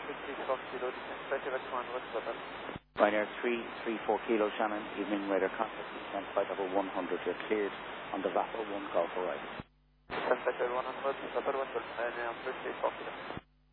334 kilo, descend 5 West Weather. Ryanair 334 kilo, Shannon, evening radar contact, descend flight level 100, you're cleared on the VAPA 1 Golf arrival. Descend 100, Weather, 1 334 kilo.